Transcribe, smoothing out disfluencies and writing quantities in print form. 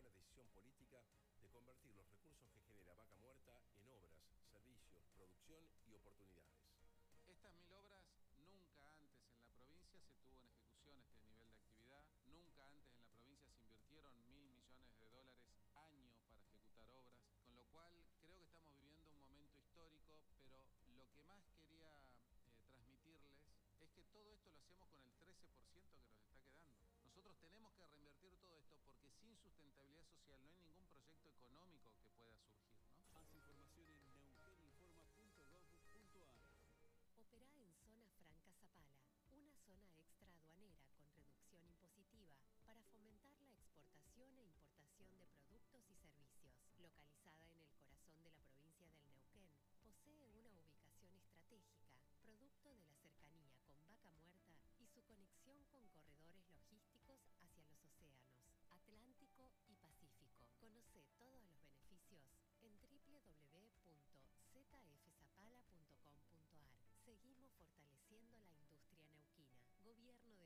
tomó la decisión política de convertir los recursos que genera Vaca Muerta en obras, servicios, producción y oportunidades. Estas 1000 obras, nunca antes en la provincia se tuvo en ejecución este nivel de actividad, nunca antes en la provincia se invirtieron 1000 millones de dólares año para ejecutar obras, con lo cual creo que estamos viviendo un momento histórico, pero lo que más quería transmitirles es que todo esto lo hacemos con el 13% que nos está quedando. Nosotros tenemos que reinvertir todo esto porque sin sustentabilidad social no hay ningún proyecto económico que pueda surgir, ¿no? Más información en neuqueninforma.gov.ar. Operá en Zona Franca Zapala, una zona extra aduanera con reducción impositiva para fomentar la exportación e importación de productos y servicios. Localizada en el corazón de la provincia del Neuquén, posee una ubicación estratégica, producto de la cercanía con Vaca Muerta y su conexión con corredores logísticos hacia los océanos Atlántico y Pacífico. Conoce todos los beneficios en www.zfzapala.com.ar. Seguimos fortaleciendo la industria neuquina. Gobierno de